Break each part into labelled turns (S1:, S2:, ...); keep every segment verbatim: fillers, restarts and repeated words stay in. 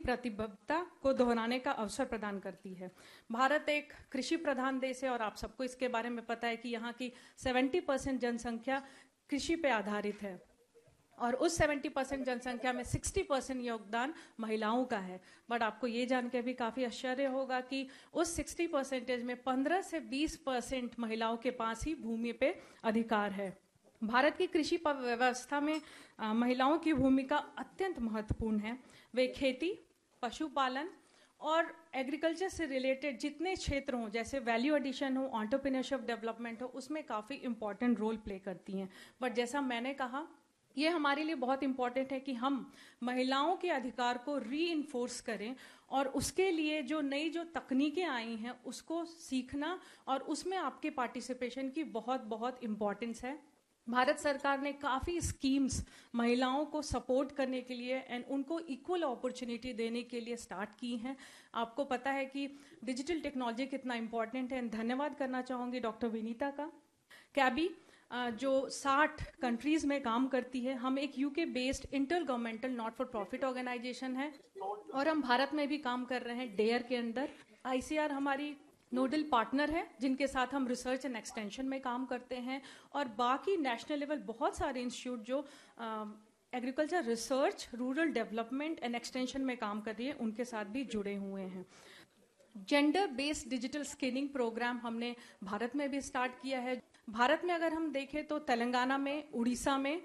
S1: प्रतिबद्धता को दोहराने का अवसर प्रदान करती है। भारत एक कृषि प्रधान देश है और आप सबको इसके बारे में पता है कि यहाँ की सत्तर परसेंट जनसंख्या कृषि पे आधारित है और उस सत्तर परसेंट जनसंख्या में साठ परसेंट योगदान महिलाओं का है। बट आपको ये जान के भी काफ़ी आश्चर्य होगा कि उस साठ परसेंटेज में पंद्रह से बीस परसेंट महिलाओं के पास ही भूमि पे अधिकार है। भारत की कृषि व्यवस्था में आ, महिलाओं की भूमिका अत्यंत महत्वपूर्ण है। वे खेती, पशुपालन और एग्रीकल्चर से रिलेटेड जितने क्षेत्र हों, जैसे वैल्यू एडिशन हो, एंटरप्रेन्योरशिप डेवलपमेंट हो, उसमें काफ़ी इंपॉर्टेंट रोल प्ले करती हैं। बट जैसा मैंने कहा, ये हमारे लिए बहुत इंपॉर्टेंट है कि हम महिलाओं के अधिकार को री-इन्फोर्स करें और उसके लिए जो नई जो तकनीकें आई हैं उसको सीखना और उसमें आपके पार्टिसिपेशन की बहुत बहुत इम्पॉर्टेंस है। भारत सरकार ने काफ़ी स्कीम्स महिलाओं को सपोर्ट करने के लिए एंड उनको इक्वल अपॉर्चुनिटी देने के लिए स्टार्ट की हैं। आपको पता है कि डिजिटल टेक्नोलॉजी कितना इम्पॉर्टेंट है एंड धन्यवाद करना चाहूँगी डॉक्टर विनीता का। कैबी जो साठ कंट्रीज़ में काम करती है, हम एक UK based inter governmental not for profit organisation है और हम भारत में भी काम कर रहे हैं डेयर के अंदर। आईसीआर हमारी नोडल पार्टनर है जिनके साथ हम रिसर्च एंड एक्सटेंशन में काम करते हैं और बाकी नेशनल लेवल बहुत सारे इंस्टीट्यूट जो agriculture research, rural development and extension में काम कर रही है उनके साथ भी जुड़े हुए हैं। Gender based digital skilling programme हमने भारत में भी स्टार्ट किया है। भारत में अगर हम देखें तो तेलंगाना में, उड़ीसा में,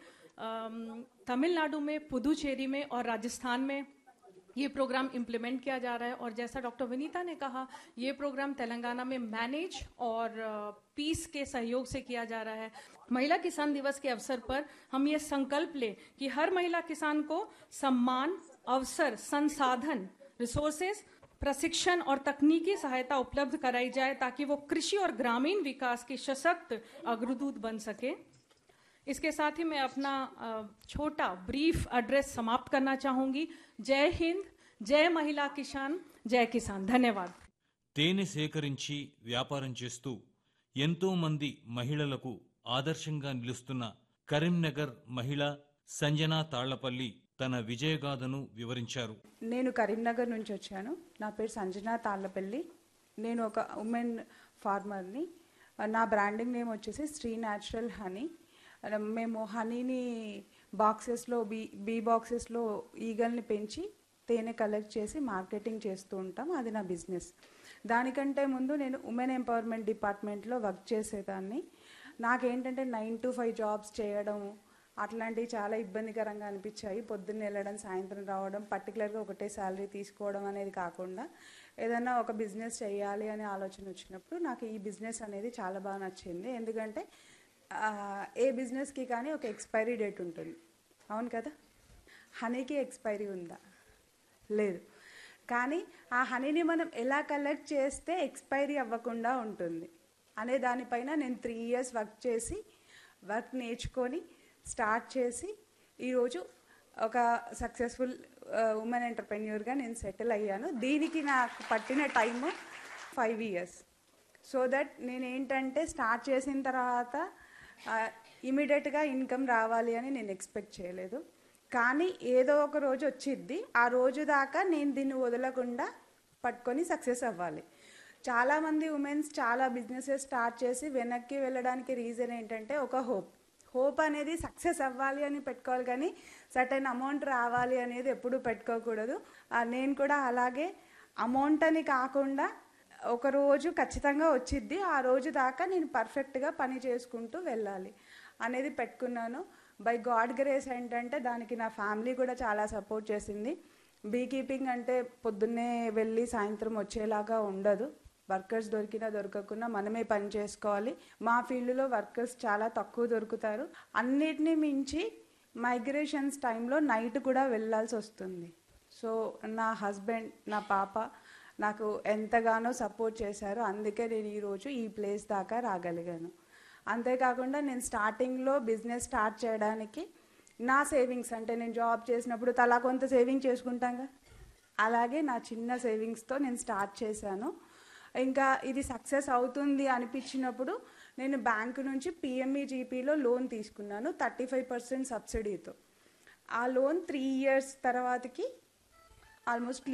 S1: तमिलनाडु में, पुदुचेरी में और राजस्थान में ये प्रोग्राम इम्प्लीमेंट किया जा रहा है। और जैसा डॉक्टर विनीता ने कहा, ये प्रोग्राम तेलंगाना में मैनेज और पीस के सहयोग से किया जा रहा है। महिला किसान दिवस के अवसर पर हम ये संकल्प लें कि हर महिला किसान को सम्मान, अवसर, संसाधन, रिसोर्सेज, प्रशिक्षण और तकनीकी सहायता उपलब्ध कराई जाए ताकि वो कृषि और ग्रामीण विकास के सशक्त अग्रदूत बन सके। इसके साथ ही मैं अपना छोटा ब्रीफ एड्रेस समाप्त करना चाहूंगी। जय हिंद, जय महिला किसान, जय किसान। धन्यवाद।
S2: తేనె సేకరించి వ్యాపారం చేస్తూ ఎంతో మంది మహిళలకు ఆదర్శంగా నిలుస్తున్న కరీంనగర్ మహిళ సంజనా తాళ్లపల్లి తన విజయగాథను వివరించారు.
S3: నేను కరీంనగర్ నుంచి వచ్చాను. నా పేరు సంజనా తాళ్లపల్లి. నేను ఒక ఉమెన్ ఫార్మర్ని. నా బ్రాండింగ్ నేమ్ వచ్చేసి శ్రీ న్యాచురల్ హనీ. మేము హనీని బాక్సెస్లో బీ బీ బాక్సెస్లో ఈగల్ని పెంచి తేనె కలెక్ట్ చేసి మార్కెటింగ్ చేస్తూ ఉంటాం. అది నా బిజినెస్. దానికంటే ముందు నేను ఉమెన్ ఎంపవర్మెంట్ డిపార్ట్మెంట్లో వర్క్ చేసేదాన్ని. నాకేంటంటే నైన్ టు ఫైవ్ జాబ్స్ చేయడం అట్లాంటివి చాలా ఇబ్బందికరంగా అనిపించాయి. పొద్దున్న వెళ్ళడం, సాయంత్రం రావడం, పర్టికులర్గా ఒకటే శాలరీ తీసుకోవడం అనేది కాకుండా ఏదైనా ఒక బిజినెస్ చేయాలి అనే ఆలోచన వచ్చినప్పుడు నాకు ఈ బిజినెస్ అనేది చాలా బాగా నచ్చింది. ఎందుకంటే ఏ బిజినెస్కి కానీ ఒక ఎక్స్పైరీ డేట్ ఉంటుంది, అవును కదా? హనీకి ఎక్స్పైరీ ఉందా? లేదు. కానీ ఆ హనీని మనం ఎలా కలెక్ట్ చేస్తే ఎక్స్పైరీ అవ్వకుండా ఉంటుంది అనే దానిపైన నేను త్రీ ఇయర్స్ వర్క్ చేసి వర్క్ నేర్చుకొని స్టార్ట్ చేసి ఈరోజు ఒక సక్సెస్ఫుల్ ఉమెన్ ఎంటర్ప్రెన్యూర్గా నేను సెటిల్ అయ్యాను. దీనికి నాకు పట్టిన time five years. So that నేను ఏంటంటే స్టార్ట్ చేసిన తర్వాత ఇమీడియట్గా ఇన్కమ్ రావాలి అని నేను ఎక్స్పెక్ట్ చేయలేదు. కానీ ఏదో ఒక రోజు వచ్చిద్ది, ఆ రోజు దాకా నేను దీన్ని వదలకుండా పట్టుకొని సక్సెస్ అవ్వాలి. చాలామంది ఉమెన్స్ చాలా బిజినెసెస్ స్టార్ట్ చేసి వెనక్కి వెళ్ళడానికి రీజన్ ఏంటంటే ఒక హోప్. హోప్ అనేది సక్సెస్ అవ్వాలి అని పెట్టుకోవాలి, కానీ సర్టెన్ అమౌంట్ రావాలి అనేది ఎప్పుడూ పెట్టుకోకూడదు. నేను కూడా అలాగే అమౌంట్ అని కాకుండా ఒక రోజు ఖచ్చితంగా వచ్చిద్ది, ఆ రోజు దాకా నేను పర్ఫెక్ట్గా పని చేసుకుంటూ వెళ్ళాలి అనేది పెట్టుకున్నాను. బై గాడ్ గ్రేస్ ఏంటంటే దానికి నా ఫ్యామిలీ కూడా చాలా సపోర్ట్ చేసింది. బీ కీపింగ్ అంటే పొద్దున్నే వెళ్ళి సాయంత్రం వచ్చేలాగా ఉండదు. వర్కర్స్ దొరికినా దొరకకుండా మనమే పని చేసుకోవాలి. మా ఫీల్డ్లో వర్కర్స్ చాలా తక్కువ దొరుకుతారు. అన్నిటినీ మించి మైగ్రేషన్స్ టైంలో నైట్ కూడా వెళ్ళాల్సి వస్తుంది. సో నా హస్బెండ్, నా పాప నాకు ఎంతగానో సపోర్ట్ చేశారు. అందుకే నేను ఈరోజు ఈ ప్లేస్ దాకా రాగలిగాను. అంతేకాకుండా నేను స్టార్టింగ్లో బిజినెస్ స్టార్ట్ చేయడానికి నా సేవింగ్స్, అంటే నేను జాబ్ చేసినప్పుడు తలా కొంత సేవింగ్ చేసుకుంటాగా, అలాగే నా చిన్న సేవింగ్స్తో నేను స్టార్ట్ చేశాను. ఇంకా ఇది సక్సెస్ అవుతుంది అనిపించినప్పుడు నేను బ్యాంకు నుంచి పిఎంఈజీపీలో లోన్ తీసుకున్నాను థర్టీ ఫైవ్ పర్సెంట్ సబ్సిడీతో. ఆ లోన్ త్రీ ఇయర్స్ తర్వాతకి ఆల్మోస్ట్